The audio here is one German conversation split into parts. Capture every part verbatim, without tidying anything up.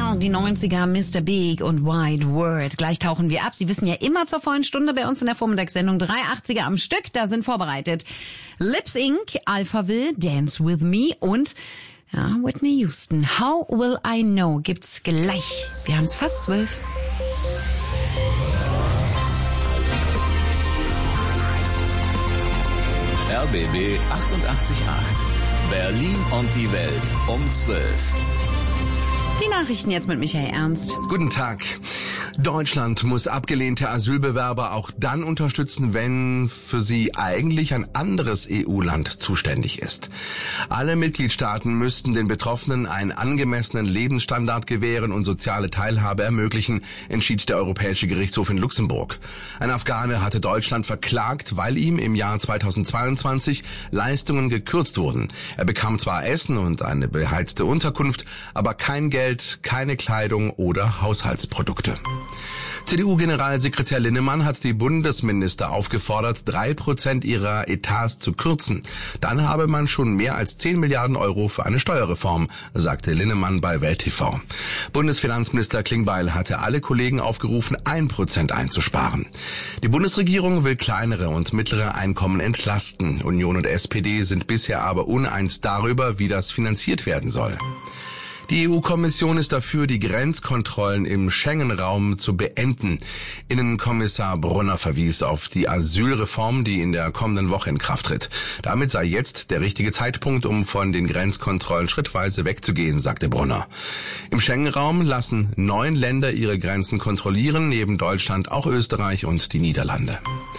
Sound, die neunziger, Mister Big und Wide World. Gleich tauchen wir ab. Sie wissen ja immer zur vollen Stunde bei uns in der Vormittagssendung drei achtziger am Stück. Da sind vorbereitet Lips Incorporated, Alphaville, Dance With Me und ja, Whitney Houston. How Will I Know gibt's gleich. Wir haben es fast zwölf. R B B achtundachtzig Komma acht. Berlin und die Welt um zwölf. Die Nachrichten jetzt mit Michael Ernst. Guten Tag. Deutschland muss abgelehnte Asylbewerber auch dann unterstützen, wenn für sie eigentlich ein anderes E U-Land zuständig ist. Alle Mitgliedstaaten müssten den Betroffenen einen angemessenen Lebensstandard gewähren und soziale Teilhabe ermöglichen, entschied der Europäische Gerichtshof in Luxemburg. Ein Afghane hatte Deutschland verklagt, weil ihm im Jahr zweitausendzweiundzwanzig Leistungen gekürzt wurden. Er bekam zwar Essen und eine beheizte Unterkunft, aber kein Geld, keine Kleidung oder Haushaltsprodukte. C D U-Generalsekretär Linnemann hat die Bundesminister aufgefordert, drei Prozent ihrer Etats zu kürzen. Dann habe man schon mehr als zehn Milliarden Euro für eine Steuerreform, sagte Linnemann bei Welt T V. Bundesfinanzminister Klingbeil hatte alle Kollegen aufgerufen, ein Prozent einzusparen. Die Bundesregierung will kleinere und mittlere Einkommen entlasten. Union und S P D sind bisher aber uneins darüber, wie das finanziert werden soll. Die E U-Kommission ist dafür, die Grenzkontrollen im Schengen-Raum zu beenden. Innenkommissar Brunner verwies auf die Asylreform, die in der kommenden Woche in Kraft tritt. Damit sei jetzt der richtige Zeitpunkt, um von den Grenzkontrollen schrittweise wegzugehen, sagte Brunner. Im Schengen-Raum lassen neun Länder ihre Grenzen kontrollieren, neben Deutschland auch Österreich und die Niederlande.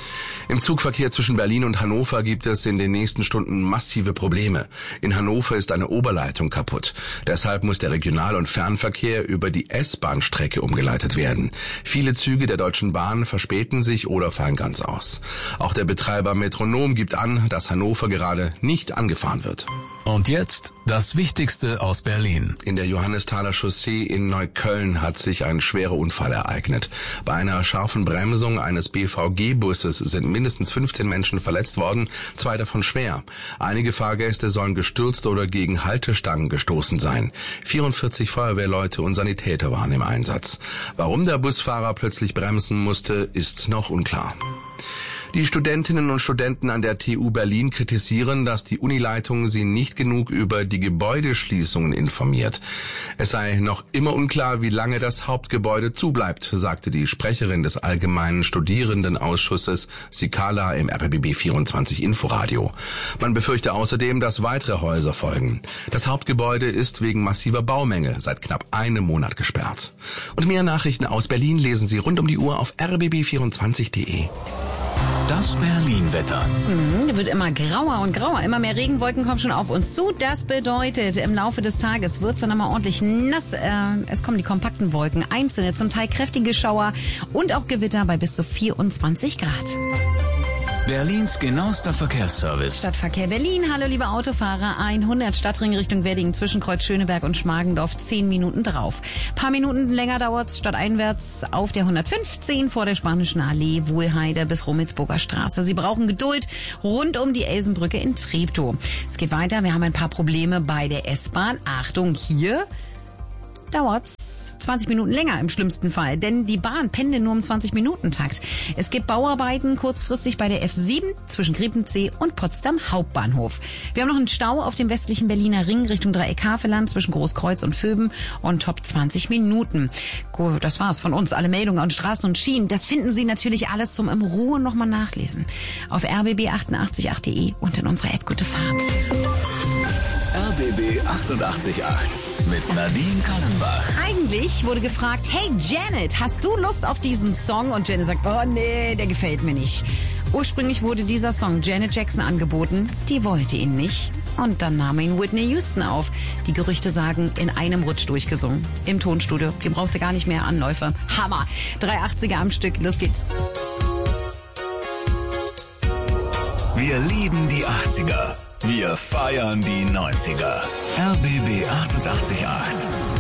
Im Zugverkehr zwischen Berlin und Hannover gibt es in den nächsten Stunden massive Probleme. In Hannover ist eine Oberleitung kaputt. Deshalb muss der Regional- und Fernverkehr über die S-Bahn-Strecke umgeleitet werden. Viele Züge der Deutschen Bahn verspäten sich oder fallen ganz aus. Auch der Betreiber Metronom gibt an, dass Hannover gerade nicht angefahren wird. Und jetzt das Wichtigste aus Berlin. In der Johannesthaler Chaussee in Neukölln hat sich ein schwerer Unfall ereignet. Bei einer scharfen Bremsung eines B V G-Busses sind mindestens fünfzehn Menschen verletzt worden, zwei davon schwer. Einige Fahrgäste sollen gestürzt oder gegen Haltestangen gestoßen sein. vierundvierzig Feuerwehrleute und Sanitäter waren im Einsatz. Warum der Busfahrer plötzlich bremsen musste, ist noch unklar. Die Studentinnen und Studenten an der T U Berlin kritisieren, dass die Unileitung sie nicht genug über die Gebäudeschließungen informiert. Es sei noch immer unklar, wie lange das Hauptgebäude zubleibt, sagte die Sprecherin des Allgemeinen Studierendenausschusses Sikala im R B B vierundzwanzig Inforadio. Man befürchte außerdem, dass weitere Häuser folgen. Das Hauptgebäude ist wegen massiver Baumängel seit knapp einem Monat gesperrt. Und mehr Nachrichten aus Berlin lesen Sie rund um die Uhr auf r b b vierundzwanzig punkt de. Das Berlin-Wetter. Mhm, wird immer grauer und grauer. Immer mehr Regenwolken kommen schon auf uns zu. Das bedeutet, im Laufe des Tages wird es dann einmal ordentlich nass. Äh, es kommen die kompakten Wolken, einzelne, zum Teil kräftige Schauer und auch Gewitter bei bis zu vierundzwanzig Grad. Berlins genauester Verkehrsservice. Stadtverkehr Berlin. Hallo, liebe Autofahrer. hundert Stadtring Richtung Wedding zwischen Kreuz Schöneberg und Schmargendorf. zehn Minuten drauf. Paar Minuten länger dauert's stadteinwärts auf der hundertfünfzehn vor der Spanischen Allee, Wohlheide bis Rummelsburger Straße. Sie brauchen Geduld rund um die Elsenbrücke in Treptow. Es geht weiter. Wir haben ein paar Probleme bei der S-Bahn. Achtung, hier dauert's zwanzig Minuten länger im schlimmsten Fall, denn die Bahn pendelt nur im zwanzig-Minuten-Takt. Es gibt Bauarbeiten kurzfristig bei der F sieben zwischen Griebenzee und Potsdam Hauptbahnhof. Wir haben noch einen Stau auf dem westlichen Berliner Ring Richtung Dreieck-Havelland zwischen Großkreuz und Vöben und top zwanzig Minuten. Gut, das war's von uns. Alle Meldungen an Straßen und Schienen, das finden Sie natürlich alles zum in Ruhe nochmal nachlesen auf r b b achtundachtzig punkt acht punkt de und in unserer App Gute Fahrt. R B B achtundachtzig Komma acht mit Nadine Kallenbach. Eigentlich wurde gefragt, hey Janet, hast du Lust auf diesen Song? Und Janet sagt, oh nee, der gefällt mir nicht. Ursprünglich wurde dieser Song Janet Jackson angeboten, die wollte ihn nicht. Und dann nahm ihn Whitney Houston auf. Die Gerüchte sagen, in einem Rutsch durchgesungen. Im Tonstudio. Die brauchte gar nicht mehr Anläufe. Hammer. drei achtziger am Stück. Los geht's. Wir lieben die achtziger. Wir feiern die neunziger. R B B achtundachtzig Komma acht.